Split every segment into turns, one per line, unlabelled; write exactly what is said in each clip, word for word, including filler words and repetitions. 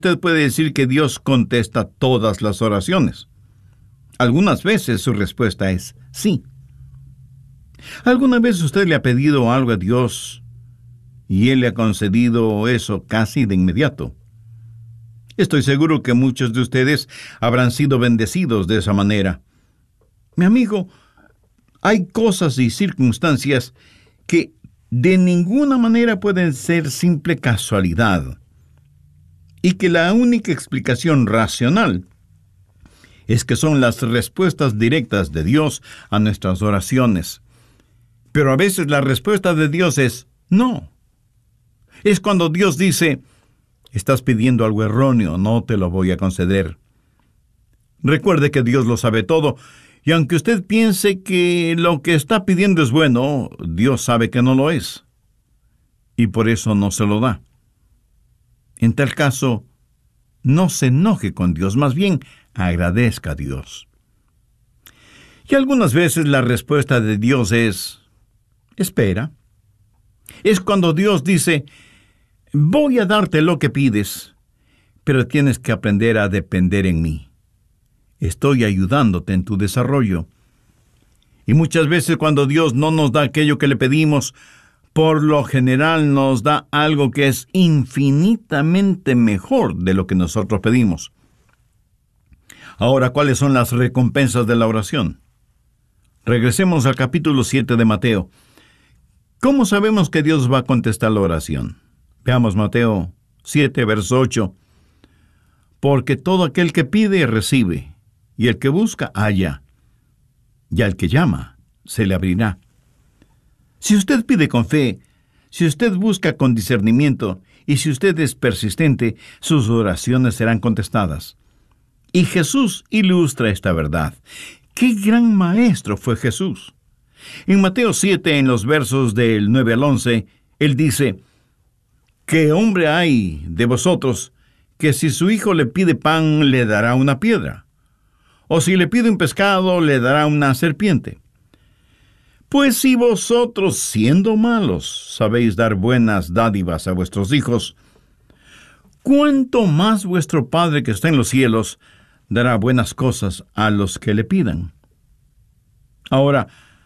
Usted puede decir que Dios contesta todas las oraciones. Algunas veces su respuesta es sí. ¿Alguna vez usted le ha pedido algo a Dios y Él le ha concedido eso casi de inmediato? Estoy seguro que muchos de ustedes habrán sido bendecidos de esa manera. Mi amigo, hay cosas y circunstancias que de ninguna manera pueden ser simple casualidad, y que la única explicación racional es que son las respuestas directas de Dios a nuestras oraciones. Pero a veces la respuesta de Dios es no. Es cuando Dios dice: estás pidiendo algo erróneo, no te lo voy a conceder. Recuerde que Dios lo sabe todo, y aunque usted piense que lo que está pidiendo es bueno, Dios sabe que no lo es, y por eso no se lo da. En tal caso, no se enoje con Dios, más bien agradezca a Dios. Y algunas veces la respuesta de Dios es: espera. Es cuando Dios dice: voy a darte lo que pides, pero tienes que aprender a depender en mí. Estoy ayudándote en tu desarrollo. Y muchas veces cuando Dios no nos da aquello que le pedimos, por lo general nos da algo que es infinitamente mejor de lo que nosotros pedimos. Ahora, ¿cuáles son las recompensas de la oración? Regresemos al capítulo siete de Mateo. ¿Cómo sabemos que Dios va a contestar la oración? Veamos Mateo siete, verso ocho. Porque todo aquel que pide, recibe, y el que busca, halla, y al que llama, se le abrirá. Si usted pide con fe, si usted busca con discernimiento, y si usted es persistente, sus oraciones serán contestadas. Y Jesús ilustra esta verdad. ¡Qué gran maestro fue Jesús! En Mateo siete, en los versos del nueve al once, Él dice: ¿qué hombre hay de vosotros que si su hijo le pide pan, le dará una piedra? ¿O si le pide un pescado, le dará una serpiente? Pues si vosotros, siendo malos, sabéis dar buenas dádivas a vuestros hijos, ¿cuánto más vuestro Padre que está en los cielos dará buenas cosas a los que le pidan? Ahora,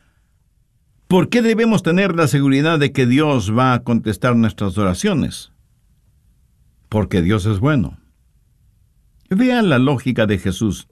¿por qué debemos tener la seguridad de que Dios va a contestar nuestras oraciones? Porque Dios es bueno. Vean la lógica de Jesús.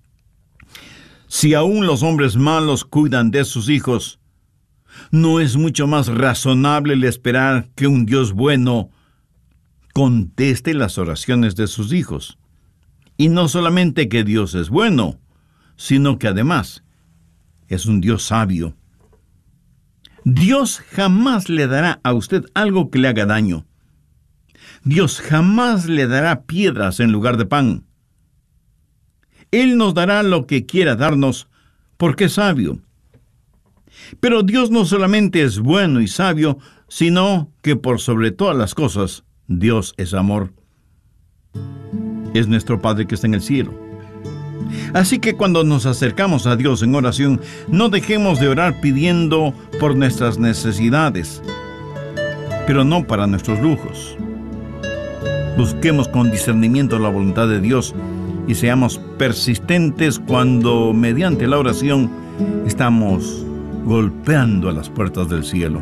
Si aún los hombres malos cuidan de sus hijos, ¿no es mucho más razonable el esperar que un Dios bueno conteste las oraciones de sus hijos? Y no solamente que Dios es bueno, sino que además es un Dios sabio. Dios jamás le dará a usted algo que le haga daño. Dios jamás le dará piedras en lugar de pan. Él nos dará lo que quiera darnos, porque es sabio. Pero Dios no solamente es bueno y sabio, sino que por sobre todas las cosas, Dios es amor. Es nuestro Padre que está en el cielo. Así que cuando nos acercamos a Dios en oración, no dejemos de orar pidiendo por nuestras necesidades, pero no para nuestros lujos. Busquemos con discernimiento la voluntad de Dios y seamos persistentes cuando, mediante la oración, estamos golpeando a las puertas del cielo.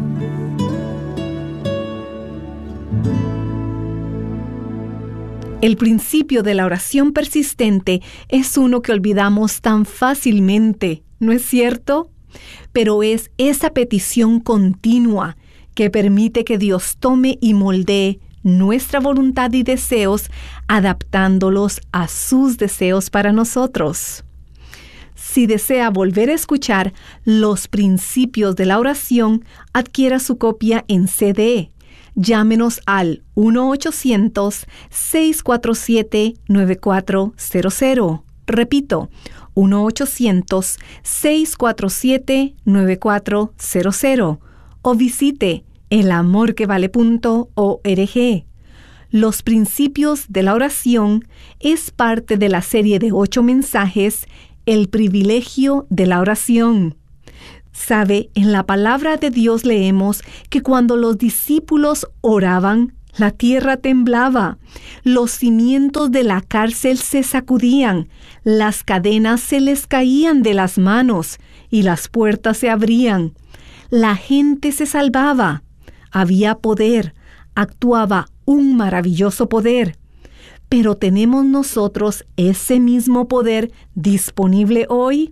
El principio de la oración persistente es uno que olvidamos tan fácilmente, ¿no es cierto? Pero es esa petición continua que permite que Dios tome y moldee nuestra voluntad y deseos, adaptándolos a sus deseos para nosotros. Si desea volver a escuchar los principios de la oración, adquiera su copia en C D. Llámenos al uno ochocientos, seis cuatro siete, nueve cuatro cero cero. Repito, uno ochocientos, seis cuatro siete, nueve cuatro cero cero. O visite el amor que vale punto org. Los principios de la oración es parte de la serie de ocho mensajes, El privilegio de la oración. Sabe, en la palabra de Dios leemos que cuando los discípulos oraban, La tierra temblaba, los cimientos de la cárcel se sacudían, las cadenas se les caían de las manos y las puertas se abrían. La gente se salvaba, había poder, actuaba un maravilloso poder. Pero ¿tenemos nosotros ese mismo poder disponible hoy?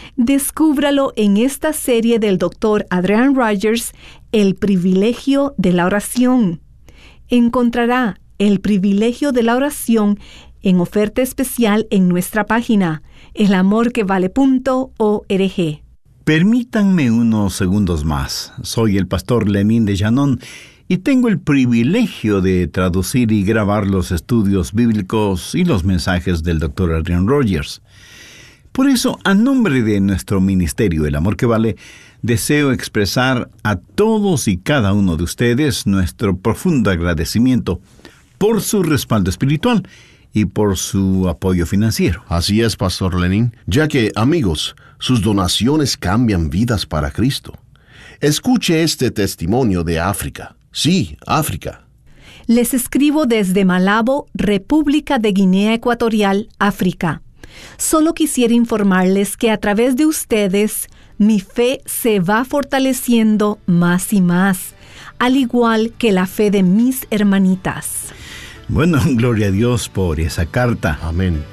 Descúbralo en esta serie del doctor Adrian Rogers, El privilegio de la oración. Encontrará el privilegio de la oración en oferta especial en nuestra página, el amor que vale punto org.
Permítanme unos segundos más. Soy el pastor Lenín de Llanón y tengo el privilegio de traducir y grabar los estudios bíblicos y los mensajes del doctor Adrian Rogers. Por eso, a nombre de nuestro ministerio El Amor que Vale, deseo expresar a todos y cada uno de ustedes nuestro profundo agradecimiento por su respaldo espiritual y por su apoyo financiero.
Así es, Pastor Lenín, ya que, amigos, sus donaciones cambian vidas para Cristo. Escuche este testimonio de África. Sí, África.
Les escribo desde Malabo, República de Guinea Ecuatorial, África. Solo quisiera informarles que a través de ustedes, mi fe se va fortaleciendo más y más, al igual que la fe de mis hermanitas.
Bueno, gloria a Dios por esa carta.
Amén.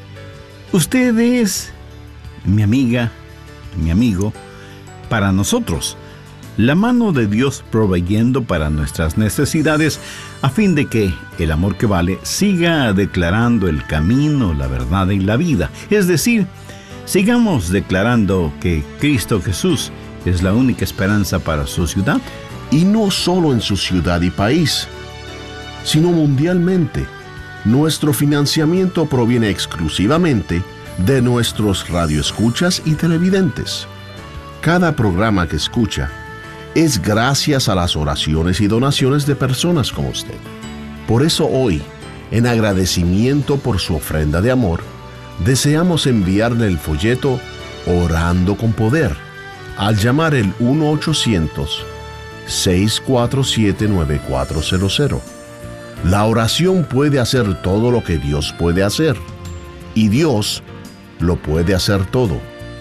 Usted es mi amiga, mi amigo, para nosotros. La mano de Dios proveyendo para nuestras necesidades a fin de que el amor que vale siga declarando el camino, la verdad y la vida. Es decir, sigamos declarando que Cristo Jesús es la única esperanza para su ciudad.
Y no solo en su ciudad y país, sino mundialmente. Nuestro financiamiento proviene exclusivamente de nuestros radioescuchas y televidentes. Cada programa que escucha es gracias a las oraciones y donaciones de personas como usted. Por eso hoy, en agradecimiento por su ofrenda de amor, deseamos enviarle el folleto Orando con Poder al llamar el uno ochocientos, seis cuatro siete, nueve cuatro cero cero. La oración puede hacer todo lo que Dios puede hacer, y Dios lo puede hacer todo.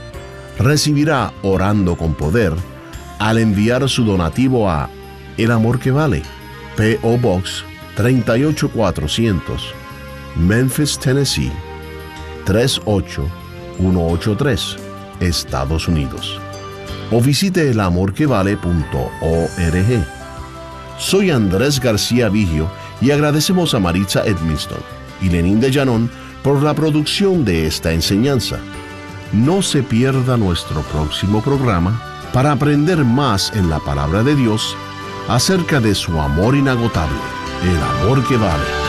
Recibirá Orando con Poder al enviar su donativo a El Amor que Vale, P O Box treinta y ocho cuatrocientos, Memphis, Tennessee tres ocho uno ocho tres, Estados Unidos. O visite el amor que vale punto org. Soy Andrés García Vigio y agradecemos a Maritza Edmiston y Lenín de Llanón por la producción de esta enseñanza. No se pierda nuestro próximo programa para aprender más en la palabra de Dios acerca de su amor inagotable, el amor que vale.